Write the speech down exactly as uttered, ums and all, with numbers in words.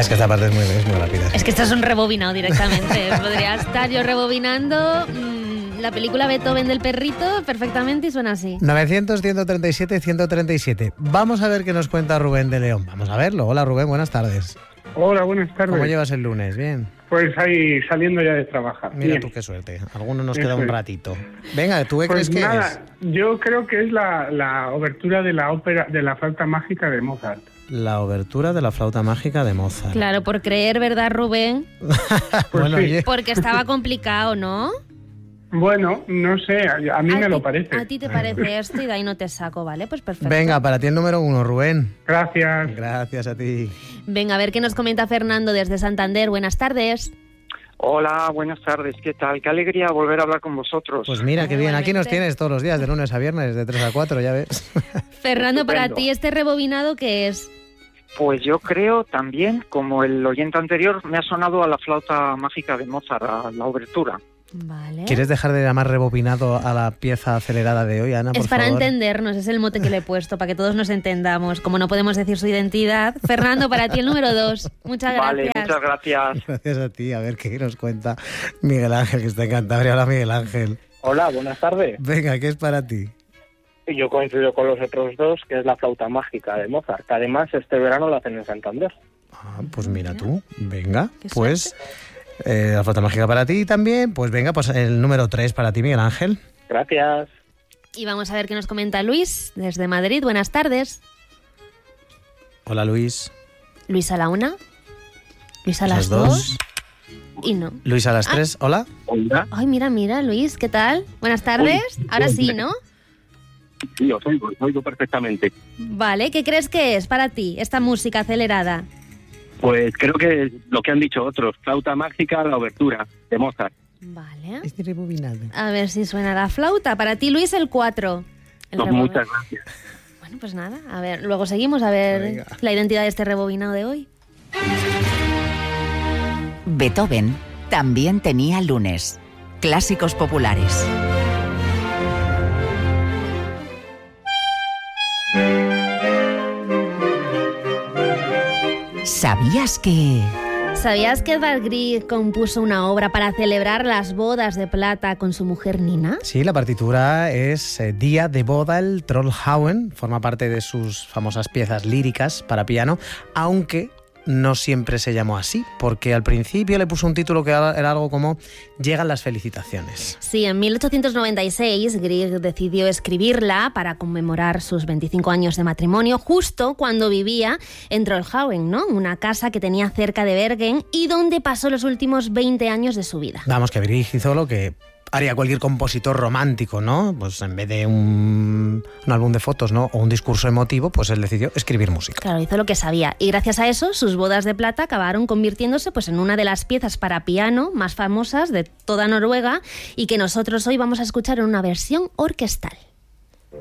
es que esta parte es muy, es muy rápida. Es que esto es un rebobinado directamente. Podría estar yo rebobinando mmm, la película Beethoven del perrito perfectamente y suena así. novecientos, ciento treinta y siete, ciento treinta y siete. Vamos a ver qué nos cuenta Rubén de León. Vamos a verlo. Hola Rubén, buenas tardes. Hola, buenas tardes. ¿Cómo llevas el lunes? ¿Bien? Pues ahí saliendo ya de trabajar. Mira Bien. tú qué suerte. Algunos nos Eso queda un es. ratito. Venga, ¿tú qué Pues crees que nada, es? yo creo que es la, la obertura de la ópera de la flauta mágica de Mozart. La obertura de la flauta mágica de Mozart. Claro, por creer, ¿verdad, Rubén? Bueno, sí. oye, Porque estaba complicado, ¿no? Bueno, no sé, a, a mí me ti- lo parece. A ti te parece esto y de ahí no te saco, ¿vale? Pues perfecto. venga, para ti el número uno, Rubén. Gracias. Gracias a ti. Venga, a ver qué nos comenta Fernando desde Santander. Buenas tardes. Hola, buenas tardes, ¿qué tal? Qué alegría volver a hablar con vosotros. Pues mira, qué bien. Aquí nos Igualmente. tienes todos los días, de lunes a viernes, de tres a cuatro, ya ves. Fernando, para Estupendo. ti este rebobinado, ¿qué es? Pues yo creo también, como el oyente anterior, me ha sonado a la flauta mágica de Mozart, a la obertura. Vale. ¿Quieres dejar de llamar rebobinado a la pieza acelerada de hoy, Ana, por Es para favor? entendernos, es el mote que le he puesto, para que todos nos entendamos. Como no podemos decir su identidad. Fernando, para ti el número dos. Muchas Vale, gracias. muchas gracias. Gracias a ti. A ver qué nos cuenta Miguel Ángel, que está en Cantabria. Hola, Miguel Ángel. Hola, buenas tardes. Venga, ¿qué es para ti? Yo coincido con los otros dos, que es la flauta mágica de Mozart, que además este verano la hacen en Santander. Ah, pues mira tú. Venga, Qué pues eh, la flauta mágica para ti también. Pues venga, pues el número tres para ti, Miguel Ángel. Gracias. Y vamos a ver qué nos comenta Luis desde Madrid. Buenas tardes. Hola, Luis. Luis a la una. Luis a las, Las dos. dos. Y no. Luis a las Ah. tres. Hola. Hola. Ay, mira, mira, Luis, ¿qué tal? Buenas tardes. Ahora sí, ¿no? Sí, os oigo, os oigo perfectamente. Vale, ¿qué crees que es para ti esta música acelerada? Pues creo que lo que han dicho otros, flauta mágica, la obertura de Mozart. Vale. Es rebobinado. A ver si suena la flauta. Para ti, Luis, el cuatro. El No, rebobi- muchas gracias. Bueno, pues nada. A ver, luego seguimos a ver Venga. la identidad de este rebobinado de hoy. Beethoven también tenía lunes. Clásicos populares. ¿Sabías que...? ¿Sabías que Edvard Grieg compuso una obra para celebrar las bodas de plata con su mujer Nina? Sí, la partitura es eh, Día de boda, el Trollhauen, forma parte de sus famosas piezas líricas para piano, aunque no siempre se llamó así, porque al principio le puso un título que era algo como Llegan las felicitaciones. Sí, en mil ochocientos noventa y seis Grieg decidió escribirla para conmemorar sus veinticinco años de matrimonio, justo cuando vivía en Trollhauen, ¿no? Una casa que tenía cerca de Bergen y donde pasó los últimos veinte años de su vida. Vamos, que Grieg hizo lo que haría cualquier compositor romántico, ¿no? Pues en vez de un, un álbum de fotos, ¿no? O un discurso emotivo, pues él decidió escribir música. Claro, hizo lo que sabía. Y gracias a eso, sus bodas de plata acabaron convirtiéndose pues, en una de las piezas para piano más famosas de toda Noruega y que nosotros hoy vamos a escuchar en una versión orquestal.